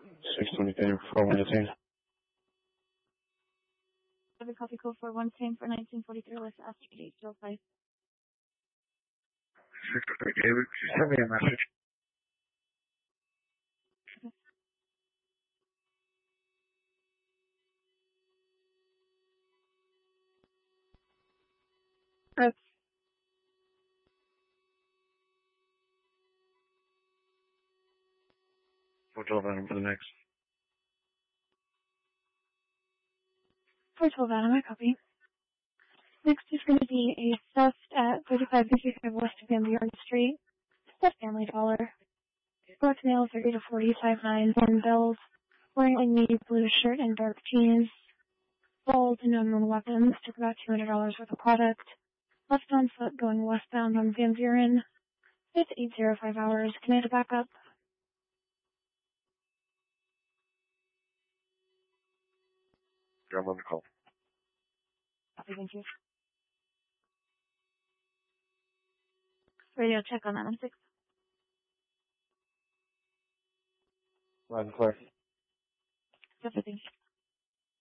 623 419. Have a copy code for 110 for 1943 West Astor Street, 05. 623 David, just send me a message. Okay. 412 Adam for the next. 412 Adam, I copy. Next is going to be a theft at 3555 West Van Buren Street. Theft Family Dollar. Both male 30 to 45, worn bells, wearing a navy blue shirt and dark jeans. Bald and unknown weapons, took about $200 worth of product. Left on foot going westbound on Van Buren. It's 805 hours. Can I have a backup? I'm on the call. Copy, thank you. Radio check on that one, 6. Line clear. Copy, thank you.